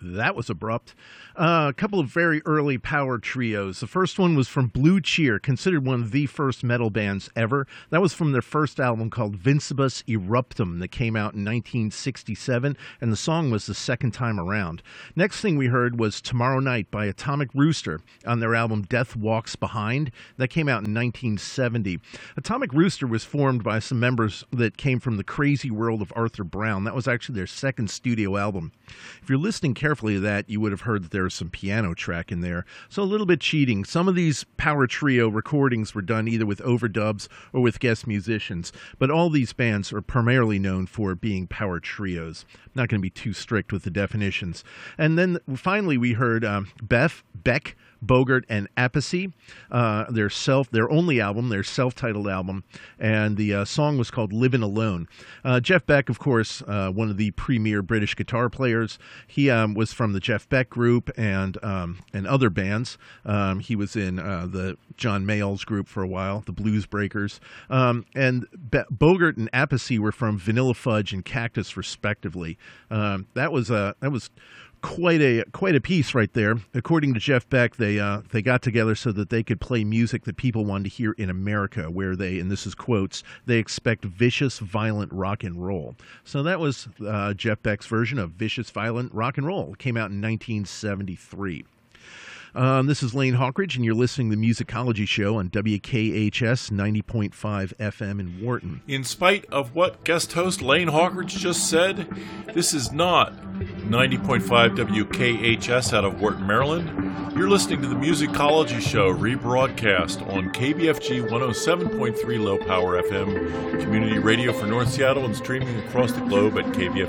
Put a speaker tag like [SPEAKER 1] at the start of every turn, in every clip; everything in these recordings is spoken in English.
[SPEAKER 1] that was abrupt. A couple of very early power trios. The first one was from Blue Cheer, considered one of the first metal bands ever. That was from their first album called Vincebus Eruptum that came out in 1967, and the song was The Second Time Around. Next thing we heard was Tomorrow Night by Atomic Rooster on their album Death Walks Behind. That came out in 1970. Atomic Rooster was formed by some members that came from the crazy world of Arthur Brown. That was actually their second studio album. If you're listening carefully to that, you would have heard that there was some piano track in there. So a little bit cheating. Some of these power trio recordings were done either with overdubs or with guest musicians, but all these bands are primarily known for being power trios. I'm not going to be too strict with the definitions. And then finally we heard Beck, Bogert, and Appice, their only album, their self-titled album, and the song was called Livin' Alone. Jeff Beck, of course, one of the premier British guitar players. He was from the Jeff Beck Group and other bands. He was in the John Mayall's group for a while, the Blues Breakers. And Bogert and Appice were from Vanilla Fudge and Cactus, respectively. That was quite a piece right there. According to Jeff Beck, they got together so that they could play music that people wanted to hear in America, where they, and this is quotes, they expect vicious, violent rock and roll. So that was Jeff Beck's version of vicious, violent rock and roll. It came out in 1973. This is Lane Hawkridge, and you're listening to the Musicology Show on WKHS 90.5 FM in Wharton.
[SPEAKER 2] In spite of what guest host Lane Hawkridge just said, this is not 90.5 WKHS out of Wharton, Maryland. You're listening to the Musicology Show, rebroadcast on KBFG 107.3 Low Power FM, community radio for North Seattle, and streaming across the globe at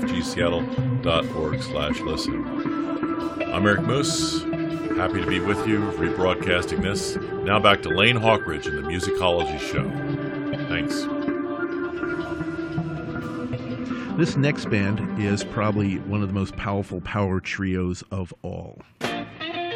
[SPEAKER 2] kbfgseattle.org/listen. I'm Eric Moose. Happy to be with you, rebroadcasting this. Now back to Lane Hawkridge and the Musicology Show. Thanks.
[SPEAKER 1] This next band is probably one of the most powerful power trios of all.